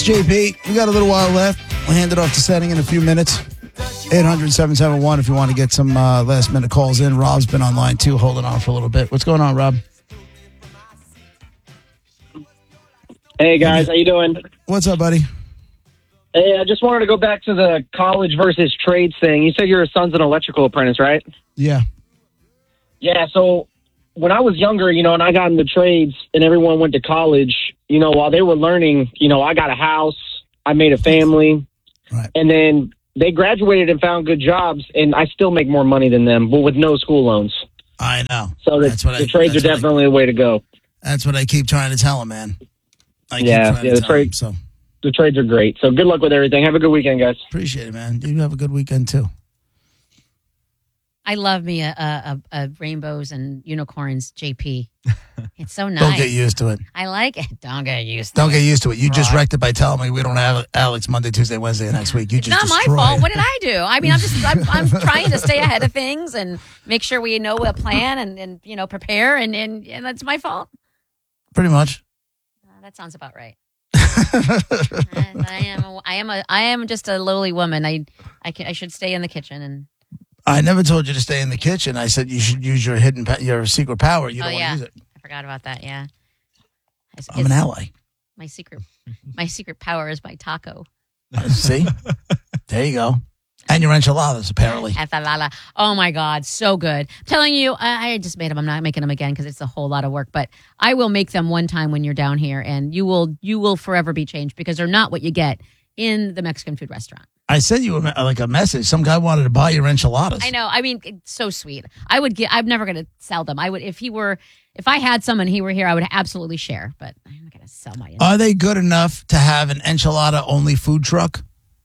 JP, we got a little while left. We'll hand it off to Setting in a few minutes. 800-771 if you want to get some last-minute calls in. Rob's been online, too, holding on for a little bit. What's going on, Rob? Hey, guys. How you doing? What's up, buddy? Hey, I just wanted to go back to the college versus trades thing. You said your son's an electrical apprentice, right? Yeah. Yeah, so when I was younger, and I got into trades and everyone went to college, while they were learning, I got a house, I made a family, right. And then they graduated and found good jobs, and I still make more money than them, but with no school loans. I know. So the trades are definitely the way to go. That's what I keep trying to tell him, man. The trades are great. So good luck with everything. Have a good weekend, guys. Appreciate it, man. You have a good weekend, too. I love me a rainbows and unicorns, JP. It's so nice. Don't get used to it. I like it. Don't get used to it. Don't get used to it. You just wrecked it by telling me we don't have Alex Monday, Tuesday, Wednesday next week. It's not my fault. What did I do? I mean, I'm trying to stay ahead of things and make sure we know a plan and prepare, and that's my fault. Pretty much. That sounds about right. I am just a lowly woman. I should stay in the kitchen and. I never told you to stay in the kitchen. I said you should use your your secret power. You don't want to use it. I forgot about that. Yeah, I'm an ally. My secret power is my taco. See, there you go. And your enchiladas, apparently. Oh my God, so good! I'm telling you, I just made them. I'm not making them again because it's a whole lot of work. But I will make them one time when you're down here, and you will forever be changed because they're not what you get in the Mexican food restaurant. I sent you a message. Some guy wanted to buy your enchiladas. I know. I mean, it's so sweet. I'm never going to sell them. I would if I had some and he were here, I would absolutely share. But I'm not going to sell my enchiladas. Are they good enough to have an enchilada only food truck?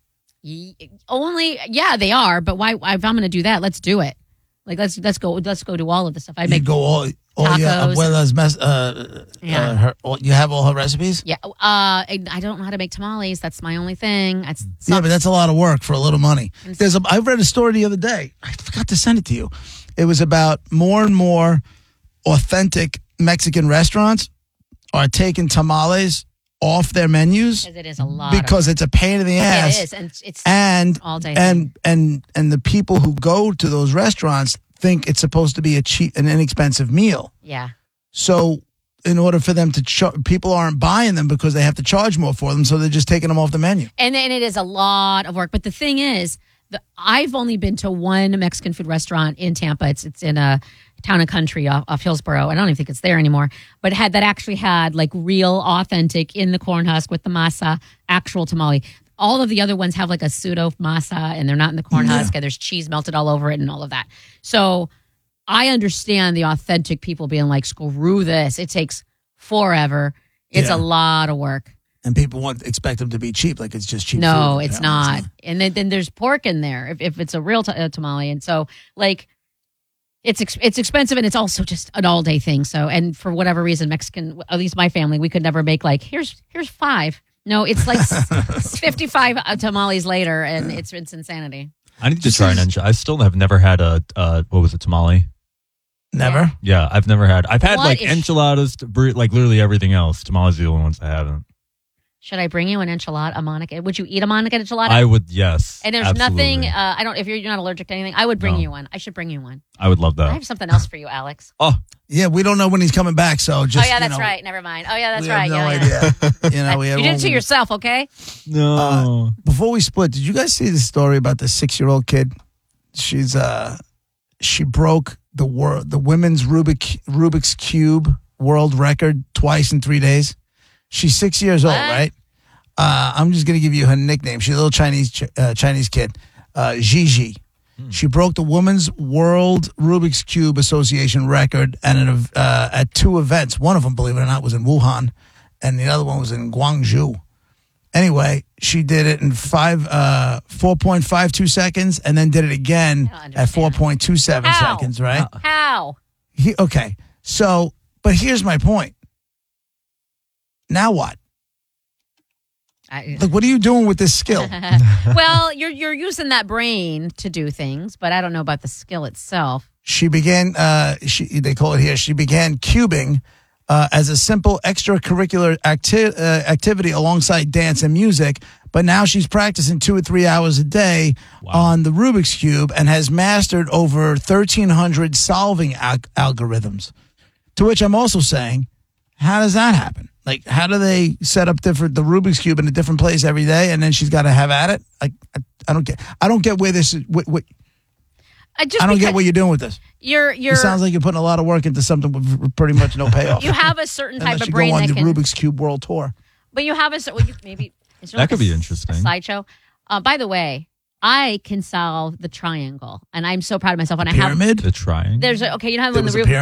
Yeah, they are. But why? If I'm going to do that, let's do it. Like let's go do all of the stuff. I make all tacos. You have all her recipes? Yeah. I don't know how to make tamales. That's my only thing. But that's a lot of work for a little money. I read a story the other day. I forgot to send it to you. It was about more and more authentic Mexican restaurants are taking tamales off their menus because it is a lot because it's a pain in the ass. It is, and it's all day. And the people who go to those restaurants think it's supposed to be an inexpensive meal. Yeah. So in order for them to people aren't buying them because they have to charge more for them, so they're just taking them off the menu. And it is a lot of work. But the thing is, I've only been to one Mexican food restaurant in Tampa. It's in a town and country off Hillsborough. I don't even think it's there anymore. But that actually had like real authentic in the corn husk with the masa, actual tamale. All of the other ones have like a pseudo masa and they're not in the corn husk and there's cheese melted all over it and all of that. So I understand the authentic people being like, screw this. It takes forever. It's a lot of work. And people expect them to be cheap, like it's just cheap No, food. it's not. And then there's pork in there if it's a real tamale. And so like it's expensive and it's also just an all day thing. So, and for whatever reason, Mexican, at least my family, we could never make like, here's 5. No, it's like 55 tamales later and it's insanity. I need to try an enchilada. I still have never had a tamale? Never? Yeah, I've never had. I've had What enchiladas, like literally everything else. Tamales are the only ones I haven't. Should I bring you an enchilada, a Monica? Would you eat a Monica enchilada? I would, yes. And there's absolutely. nothing, if you're not allergic to anything, I would bring you one. I should bring you one. I would love that. I have something else for you, Alex. Oh. Yeah, we don't know when he's coming back, so just, that's right. Never mind. Oh, yeah, that's we right. have no idea. You did it to yourself, okay? No. Before we split, did you guys see the story about the 6-year-old kid? She broke the women's Rubik's Cube world record twice in 3 days. She's 6 years old, right? I'm just going to give you her nickname. She's a little Chinese kid, Gigi. She broke the Women's World Rubik's Cube Association record at 2 events. One of them, believe it or not, was in Wuhan, and the other one was in Guangzhou. Anyway, she did it in 4.52 seconds, and then did it again at 4.27 seconds, right? How? Okay, so, but here's my point. Now what? Like, what are you doing with this skill? Well, you're using that brain to do things, but I don't know about the skill itself. She began, they call it here, she began cubing as a simple extracurricular activity alongside dance and music. But now she's practicing 2 or 3 hours a day on the Rubik's Cube and has mastered over 1,300 solving algorithms. To which I'm also saying, how does that happen? Like, how do they set up the Rubik's Cube in a different place every day, and then she's got to have at it? I don't get. I don't get where this is. I don't get what you're doing with this. It sounds like you're putting a lot of work into something with pretty much no payoff. You have a certain type Unless of brain you go on that the can. Rubik's Cube World Tour. But you have maybe that could be interesting. A slideshow. By the way, I can solve the triangle, and I'm so proud of myself. And Pyramid? The triangle. You know how There in was the a pyramid?